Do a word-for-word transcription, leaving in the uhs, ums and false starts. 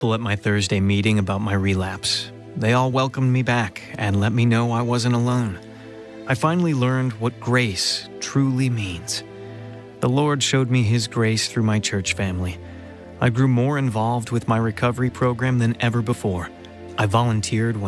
At my Thursday meeting about my relapse. They all welcomed me back and let me know I wasn't alone. I finally learned what grace truly means. The Lord showed me His grace through my church family. I grew more involved with my recovery program than ever before. I volunteered when